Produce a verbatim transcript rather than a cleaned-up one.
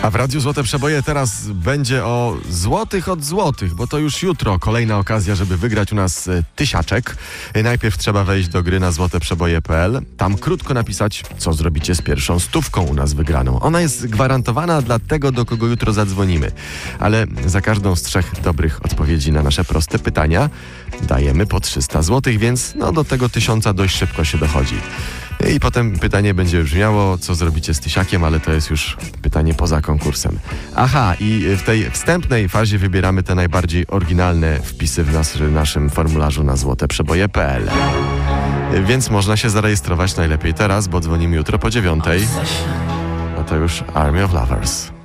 A w Radiu Złote Przeboje teraz będzie o złotych od złotych, bo to już jutro kolejna okazja, żeby wygrać u nas tysiaczek. Najpierw trzeba wejść do gry na złoteprzeboje kropka p l. Tam krótko napisać, co zrobicie z pierwszą stówką u nas wygraną. Ona jest gwarantowana dla tego, do kogo jutro zadzwonimy. Ale za każdą z trzech dobrych odpowiedzi na nasze proste pytania dajemy po trzysta złotych, więc no do tego tysiąca dość szybko się dochodzi. I potem pytanie będzie brzmiało, co zrobicie z tysiakiem, ale to jest już pytanie poza konkursem. Aha, i w tej wstępnej fazie wybieramy te najbardziej oryginalne wpisy w nas, naszym formularzu na złoteprzeboje kropka p l. Więc można się zarejestrować najlepiej teraz, bo dzwonimy jutro po dziewiątej. No to już Army of Lovers.